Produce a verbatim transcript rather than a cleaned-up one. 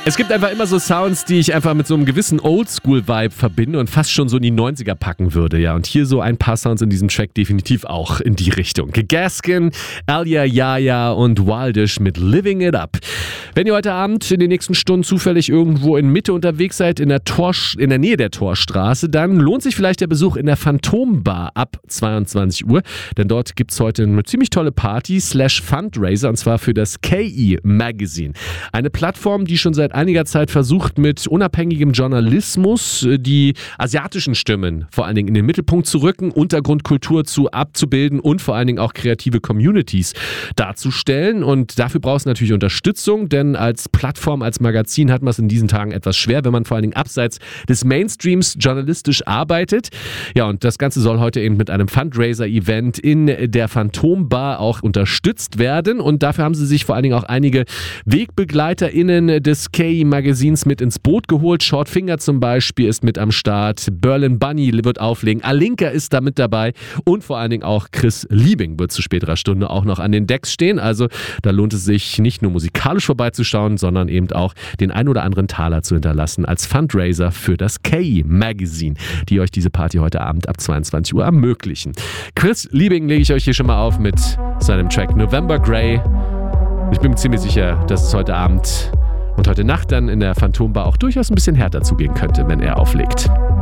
Es gibt einfach immer so Sounds, die ich einfach mit so einem gewissen Oldschool-Vibe verbinde und fast schon so in die neunziger packen würde. Ja, und hier so ein paar Sounds in diesem Track definitiv auch in die Richtung. Gaskin, Alia Yaya und Wildish mit Living It Up. Wenn ihr heute Abend in den nächsten Stunden zufällig irgendwo in Mitte unterwegs seid, in der, Tor, in der Nähe der Torstraße, dann lohnt sich vielleicht der Besuch in der Phantombar ab zweiundzwanzig Uhr. Denn dort gibt es heute eine ziemlich tolle Party slash Fundraiser, und zwar für das K E Magazine. Eine Plattform, die schon seit einiger Zeit versucht, mit unabhängigem Journalismus die asiatischen Stimmen vor allen Dingen in den Mittelpunkt zu rücken, Untergrundkultur zu abzubilden und vor allen Dingen auch kreative Communities darzustellen. Und dafür braucht es natürlich Unterstützung, denn als Plattform, als Magazin hat man es in diesen Tagen etwas schwer, wenn man vor allen Dingen abseits des Mainstreams journalistisch arbeitet. Ja, und das Ganze soll heute eben mit einem Fundraiser-Event in der Phantombar auch unterstützt werden. Und dafür haben sie sich vor allen Dingen auch einige WegbegleiterInnen des K E Magazins mit ins Boot geholt. Shortfinger zum Beispiel ist mit am Start. Berlin Bunny wird auflegen. Alinka ist da mit dabei. Und vor allen Dingen auch Chris Liebing wird zu späterer Stunde auch noch an den Decks stehen. Also da lohnt es sich nicht nur musikalisch vorbeizuschauen, sondern eben auch den ein oder anderen Taler zu hinterlassen als Fundraiser für das K E Magazine, die euch diese Party heute Abend ab zweiundzwanzig Uhr ermöglichen. Chris Liebing lege ich euch hier schon mal auf mit seinem Track November Grey. Ich bin mir ziemlich sicher, dass es heute Abend und heute Nacht dann in der Phantombar auch durchaus ein bisschen härter zugehen könnte, wenn er auflegt.